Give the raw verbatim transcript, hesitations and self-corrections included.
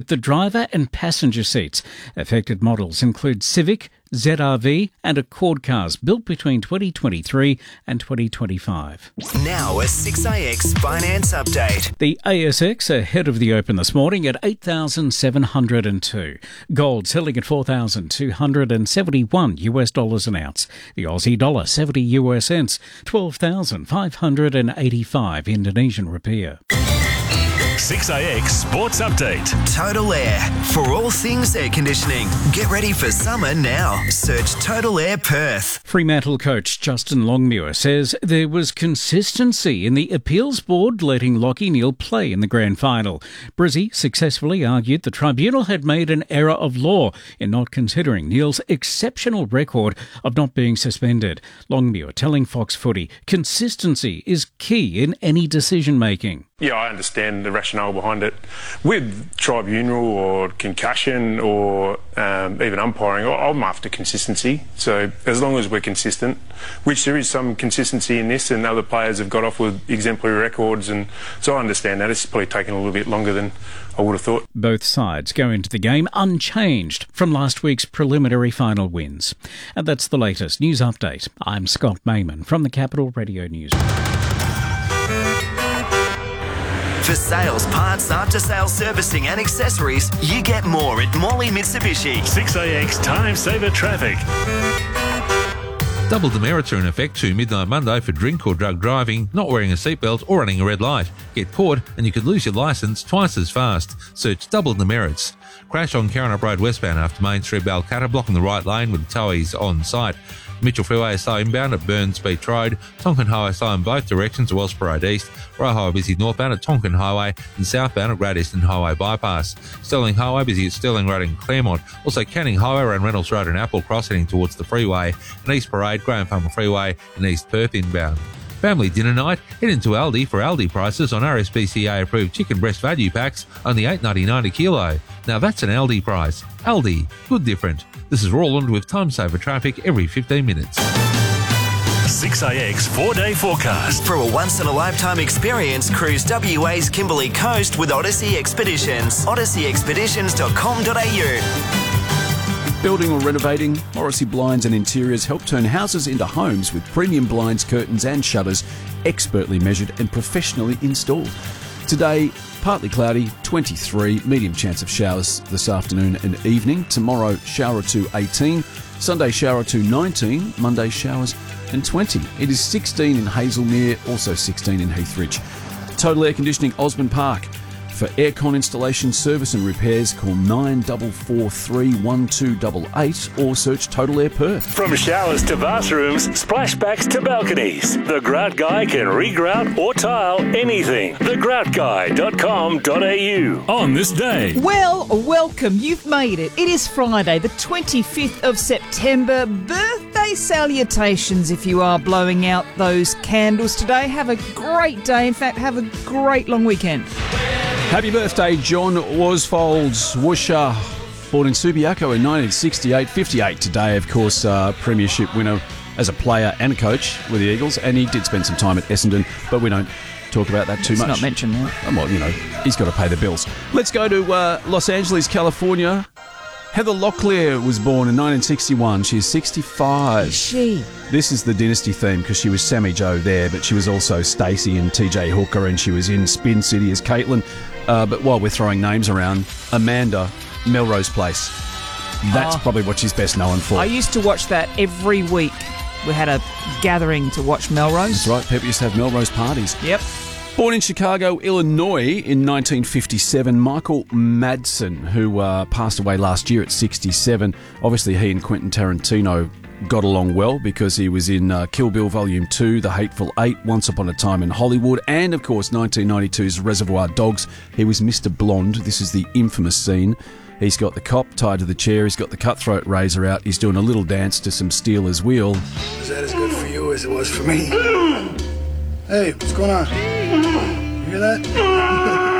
the driver and passenger seats. Affected models include Civic, Z R V and Accord cars built between twenty twenty-three and twenty twenty-five. Now a six A X finance update. The A S X ahead of the open this morning at eight thousand seven hundred two. Gold selling at four thousand two hundred seventy-one US dollars an ounce. The Aussie dollar seventy US cents, twelve thousand five hundred eighty-five Indonesian rupiah. six A X Sports Update. Total Air. For all things air conditioning. Get ready for summer now. Search Total Air Perth. Fremantle coach Justin Longmuir says there was consistency in the appeals board letting Lachie Neale play in the grand final. Brizzy successfully argued the tribunal had made an error of law in not considering Neale's exceptional record of not being suspended. Longmuir telling Fox Footy consistency is key in any decision making. Yeah, I understand the rationale behind it. With tribunal or concussion or um, even umpiring, I'm after consistency. So as long as we're consistent, which there is some consistency in this, and other players have got off with exemplary records, and so I understand that. It's probably taken a little bit longer than I would have thought. Both sides go into the game unchanged from last week's preliminary final wins. And that's the latest news update. I'm Scott Mayman from the Capital Radio News. For sales, parts, after-sales servicing and accessories, you get more at Morley Mitsubishi. six A X Time Saver Traffic. Double demerits are in effect to midnight Monday for drink or drug driving, not wearing a seatbelt or running a red light. Get caught and you could lose your licence twice as fast. Search double demerits. Crash on Karrinyup Road westbound after Main Street Balcatta, blocking the right lane with towies on site. Mitchell Freeway is slow inbound at Burns Beach Road. Tonkin Highway slow in both directions to Wells Road East. Roe Highway busy northbound at Tonkin Highway and southbound at Great Eastern Highway Bypass. Sterling Highway busy at Sterling Road in Claremont. Also Canning Highway around Reynolds Road and Apple Cross heading towards the freeway. And East Parade, Graham Farmer Freeway and East Perth inbound. Family dinner night, head into Aldi for Aldi prices on R S P C A approved chicken breast value packs, only eight dollars ninety-nine a kilo. Now that's an Aldi price. Aldi, good different. This is Roland with Time Saver Traffic every fifteen minutes. six A X four-day forecast. For a once-in-a-lifetime experience, cruise W A's Kimberley Coast with Odyssey Expeditions. odyssey expeditions dot com dot a u. Building or renovating, Morrissey Blinds and Interiors help turn houses into homes with premium blinds, curtains and shutters, expertly measured and professionally installed. Today, partly cloudy, twenty-three, medium chance of showers this afternoon and evening. Tomorrow, shower to eighteen, Sunday shower to nineteen, Monday showers and twenty. It is sixteen in Hazelmere, also sixteen in Heathridge. Total Air Conditioning, Osborne Park. For aircon installation, service and repairs, call nine four four three, one two eight eight or search Total Air Perth. From showers to bathrooms, splashbacks to balconies, the Grout Guy can regrout or tile anything. the grout guy dot com dot a u. On this day. Well, welcome. You've made it. It is Friday, the twenty-fifth of September. Birthday salutations if you are blowing out those candles today. Have a great day. In fact, have a great long weekend. Happy birthday, John Worsfold Woosha, born in Subiaco in nineteen sixty-eight, fifty-eight today, of course, uh, premiership winner as a player and a coach with the Eagles, and he did spend some time at Essendon, but we don't talk about that too It's much. not mentioned now. Oh, well, you know, he's got to pay the bills. Let's go to uh, Los Angeles, California. Heather Locklear was born in nineteen sixty-one. She's sixty-five. Is she? This is the Dynasty theme because she was Sammy Jo there, but she was also Stacey and T J Hooker, and she was in Spin City as Caitlin. Uh, but while we're throwing names around, Amanda, Melrose Place. That's Oh. probably what she's best known for. I used to watch that every week. We had a gathering to watch Melrose. That's right. People used to have Melrose parties. Yep. Born in Chicago, Illinois in nineteen fifty-seven, Michael Madsen, who uh, passed away last year at sixty-seven. Obviously, he and Quentin Tarantino got along well because he was in uh, Kill Bill Volume two, The Hateful Eight, Once Upon a Time in Hollywood, and, of course, nineteen ninety-two's Reservoir Dogs. He was Mister Blonde. This is the infamous scene. He's got the cop tied to the chair. He's got the cutthroat razor out. He's doing a little dance to some Steelers Wheel. Was that as good for you as it was for me? Hey, what's going on? You hear that?